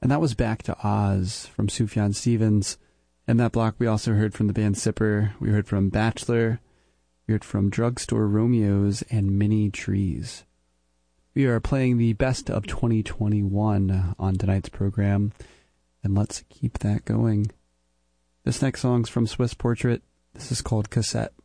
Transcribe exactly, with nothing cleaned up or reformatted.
And that was Back to Oz from Sufjan Stevens. In that block, we also heard from the band Sipper. We heard from Bachelor. We heard from Drugstore Romeos and Mini Trees. We are playing the best of twenty twenty-one on tonight's program, and let's keep that going. This next song's from Swiss Portrait. This is called Cassette.